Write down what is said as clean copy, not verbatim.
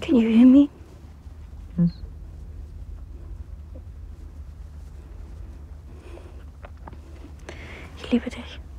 Can you hear me? Yes. Ich liebe dich.